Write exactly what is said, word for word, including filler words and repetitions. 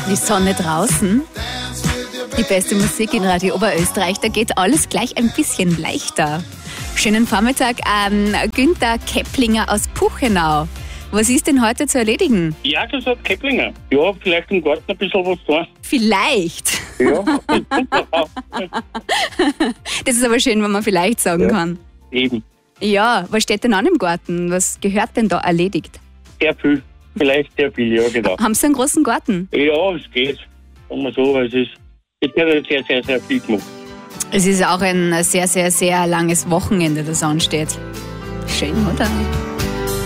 Die Sonne draußen. Die beste Musik in Radio Oberösterreich. Da geht alles gleich ein bisschen leichter. Schönen Vormittag an Günther Keplinger aus Puchenau. Was ist denn heute zu erledigen? Ja, das hat Keplinger. Ja, vielleicht im Garten ein bisschen was tun. Vielleicht. Ja, Das ist aber schön, wenn man vielleicht sagen Ja. kann. eben. Ja, was steht denn an im Garten? Was gehört denn da erledigt? Sehr viel. Vielleicht sehr viel, ja, genau. Haben Sie einen großen Garten? Ja, es geht. Sagen wir so, es ist, es wird sehr, sehr, sehr viel gemacht. Es ist auch ein sehr, sehr, sehr langes Wochenende, das ansteht. Schön, oder?